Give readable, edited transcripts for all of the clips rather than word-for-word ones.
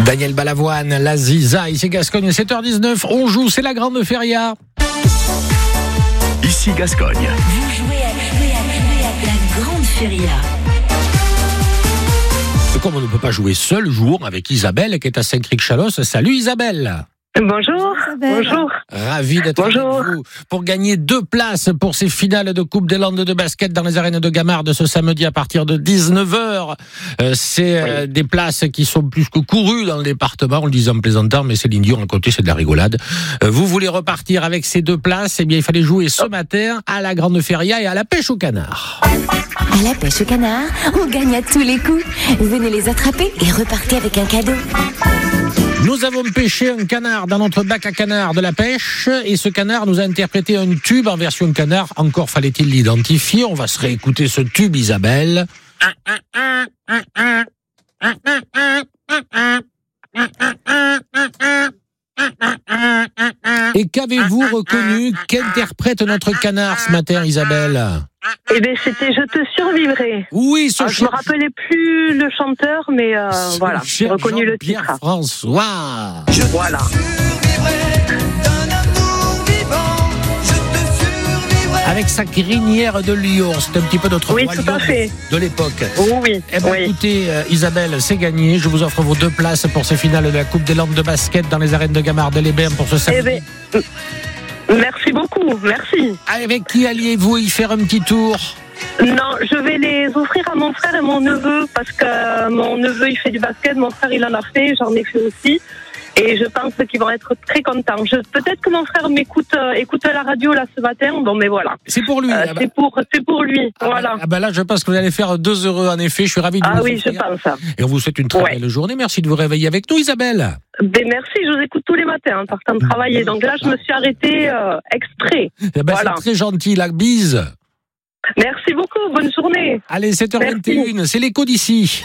Daniel Balavoine, la Ziza, ici Gascogne, 7h19, on joue, c'est la grande feria. Ici Gascogne. Vous jouez à la grande feria. Comme on ne peut pas jouer seul, jouons avec Isabelle qui est à Saint-Cricq-Chalos. Salut Isabelle. Bonjour. Bonjour. Ravi d'être avec vous pour gagner 2 places pour ces finales de Coupe des Landes de basket dans les arènes de Gamard de ce samedi à partir de 19h. C'est des places qui sont plus que courues dans le département, on le disait en plaisantant, mais Céline Dion à côté, c'est de la rigolade. Vous voulez repartir avec ces 2 places, eh bien il fallait jouer ce matin à la Grande Feria et à la pêche au canard. À la pêche au canard, on gagne à tous les coups. Venez les attraper et repartez avec un cadeau. Nous avons pêché un canard dans notre bac à canard de la pêche et ce canard nous a interprété un tube en version canard. Encore fallait-il l'identifier. On va se réécouter ce tube, Isabelle. Et qu'avez-vous reconnu qu'interprète notre canard ce matin, Isabelle ? Eh bien, c'était Je te survivrai. Oui, ce Je me rappelais plus le chanteur, mais voilà, j'ai reconnu le titre. François. Voilà. Avec sa crinière de lion, c'est un petit peu notre roi lion de l'époque. Oui. Eh bien, écoutez, Isabelle, c'est gagné. Je vous offre vos 2 places pour ces finales de la Coupe des Landes de basket dans les arènes de Gamard de l'Ébène pour ce samedi. Merci beaucoup, merci. Avec qui alliez-vous y faire un petit tour ? Non, je vais les offrir à mon frère et mon neveu, parce que mon neveu, il fait du basket, mon frère, il en a fait, j'en ai fait aussi. Et je pense qu'ils vont être très contents. Peut-être que mon frère écoute la radio là ce matin. Bon, mais voilà. C'est pour lui. C'est pour lui. Voilà. Là, je pense que vous allez faire 2 heureux. En effet, je suis ravi de vous je pense. Et on vous souhaite une très belle journée. Merci de vous réveiller avec nous, Isabelle. Merci. Je vous écoute tous les matins en partant de travailler. Donc là, je me suis arrêtée exprès. Voilà. C'est très gentil. La bise. Merci beaucoup. Bonne journée. Allez, 7h21. Merci. C'est l'écho d'ici.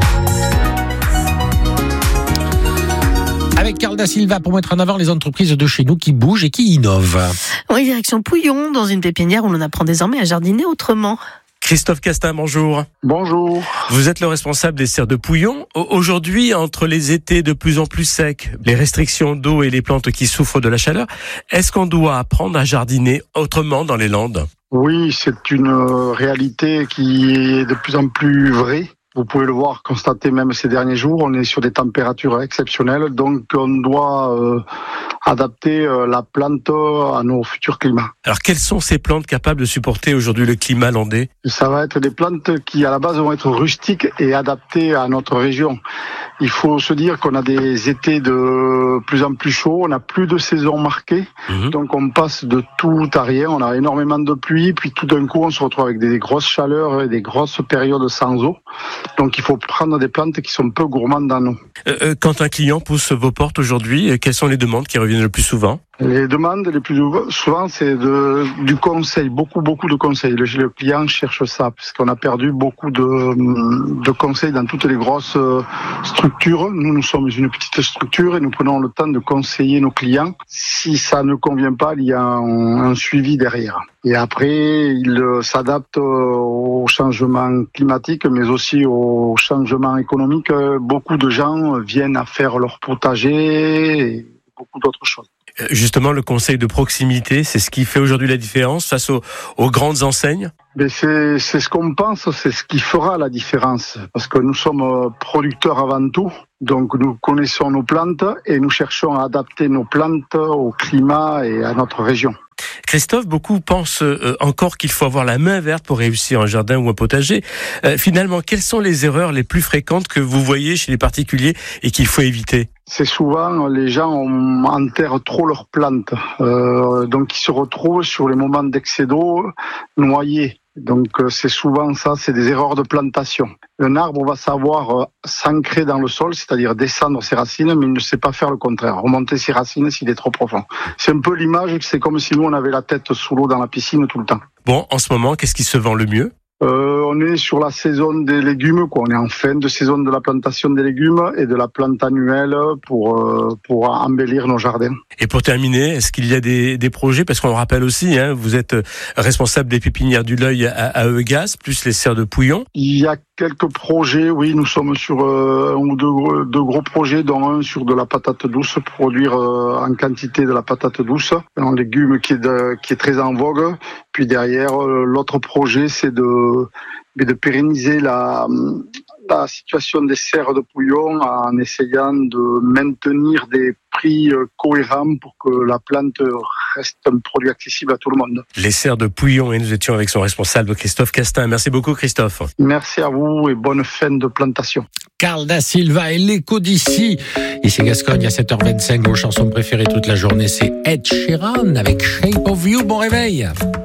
Avec Carl Da Silva pour mettre en avant les entreprises de chez nous qui bougent et qui innovent. Oui, direction Pouillon, dans une pépinière où l'on apprend désormais à jardiner autrement. Christophe Castin, bonjour. Bonjour. Vous êtes le responsable des serres de Pouillon. Aujourd'hui, entre les étés de plus en plus secs, les restrictions d'eau et les plantes qui souffrent de la chaleur, est-ce qu'on doit apprendre à jardiner autrement dans les Landes ? Oui, c'est une réalité qui est de plus en plus vraie. Vous pouvez le voir, constater même ces derniers jours, on est sur des températures exceptionnelles, donc on doit adapter la plante à nos futurs climats. Alors quelles sont ces plantes capables de supporter aujourd'hui le climat landais ? Ça va être des plantes qui à la base vont être rustiques et adaptées à notre région. Il faut se dire qu'on a des étés de plus en plus chauds, on n'a plus de saison marquée, donc on passe de tout à rien, on a énormément de pluie, puis tout d'un coup on se retrouve avec des grosses chaleurs et des grosses périodes sans eau. Donc il faut prendre des plantes qui sont peu gourmandes en eau. Quand un client pousse vos portes aujourd'hui, quelles sont les demandes qui reviennent le plus souvent ? Les demandes les plus souvent, c'est du conseil, beaucoup de conseils. Le client cherche ça, parce qu'on a perdu beaucoup de conseils dans toutes les grosses structures. Nous sommes une petite structure et nous prenons le temps de conseiller nos clients. Si ça ne convient pas, il y a un suivi derrière. Et après, il s'adapte au changement climatique, mais aussi au changement économique. Beaucoup de gens viennent à faire leur potager et beaucoup d'autres choses. Justement, le conseil de proximité, c'est ce qui fait aujourd'hui la différence face aux grandes enseignes ? Mais c'est ce qu'on pense, c'est ce qui fera la différence. Parce que nous sommes producteurs avant tout, donc nous connaissons nos plantes et nous cherchons à adapter nos plantes au climat et à notre région. Christophe, beaucoup pensent encore qu'il faut avoir la main verte pour réussir un jardin ou un potager. Finalement, quelles sont les erreurs les plus fréquentes que vous voyez chez les particuliers et qu'il faut éviter ? C'est souvent, les gens enterrent trop leurs plantes, donc ils se retrouvent sur les moments d'excès d'eau noyés. Donc c'est souvent ça, c'est des erreurs de plantation. Un arbre va savoir s'ancrer dans le sol, c'est-à-dire descendre ses racines, mais il ne sait pas faire le contraire, remonter ses racines s'il est trop profond. C'est un peu l'image, c'est comme si nous on avait la tête sous l'eau dans la piscine tout le temps. Bon, en ce moment, qu'est-ce qui se vend le mieux ? On est sur la saison des légumes, quoi. On est en fin de saison de la plantation des légumes et de la plante annuelle pour embellir nos jardins. Et pour terminer, est-ce qu'il y a des projets, parce qu'on rappelle aussi, vous êtes responsable des pépinières du L'Œil à Eugas, plus les serres de Pouillon. Il y a quelques projets, oui, nous sommes sur un ou deux gros projets, dont un sur de la patate douce, produire en quantité de la patate douce, un légume qui est très en vogue. Puis derrière, l'autre projet, c'est de pérenniser la situation des serres de Pouillon en essayant de maintenir des prix cohérents pour que la plante reste un produit accessible à tout le monde. Les serres de Pouillon, et nous étions avec son responsable Christophe Castin. Merci beaucoup Christophe. Merci à vous et bonne fin de plantation. Carl Da Silva et l'écho d'ici. Ici Gascogne à 7h25, vos chansons préférées toute la journée, c'est Ed Sheeran avec Shape of You. Bon réveil.